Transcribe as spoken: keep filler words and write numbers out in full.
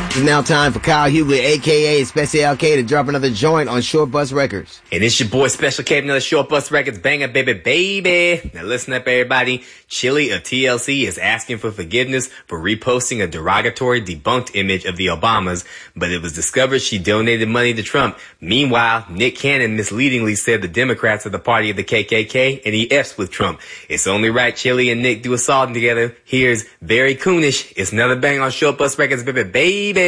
It's now time for Kyle Hughley, a k a. Special K, to drop another joint on Short Bus Records. And it's your boy Special K, another Short Bus Records banger, baby, baby. Now listen up, everybody. Chili of T L C is asking for forgiveness for reposting a derogatory, debunked image of the Obamas, but it was discovered she donated money to Trump. Meanwhile, Nick Cannon misleadingly said the Democrats are the party of the K K K, and he F's with Trump. It's only right Chili and Nick do a song together. Here's Very Coonish. It's another bang on Short Bus Records, baby, baby.